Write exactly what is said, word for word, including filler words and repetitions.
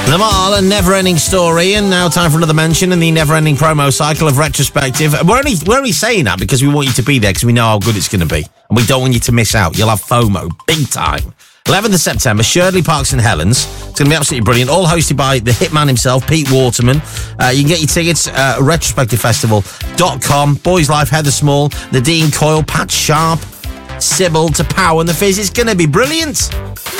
The Mall, a never-ending story, and now time for another mention in the never-ending promo cycle of Retrospective. We're only, we're only saying that because we want you to be there, because we know how good it's going to be, and we don't want you to miss out. You'll have FOMO, big time. eleventh of September, Sherdley Park St Helens. It's going to be absolutely brilliant. All hosted by the hitman himself, Pete Waterman. Uh, you can get your tickets at retrospective festival dot com. Boys Life, Heather Small, Nadine Coyle, Pat Sharp, Sybil to Power and the Fizz. It's going to be brilliant.